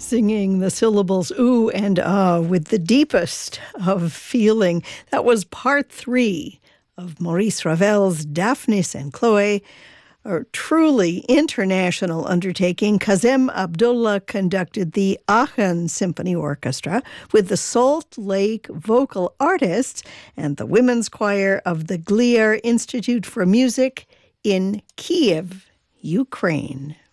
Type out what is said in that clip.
Singing the syllables ooh and ah with the deepest of feeling. That was part 3 of Maurice Ravel's Daphnis and Chloe, a truly international undertaking. Kazem Abdullah conducted the Aachen Symphony Orchestra with the Salt Lake Vocal Artists and the Women's Choir of the Gliar Institute for Music in Kiev, Ukraine.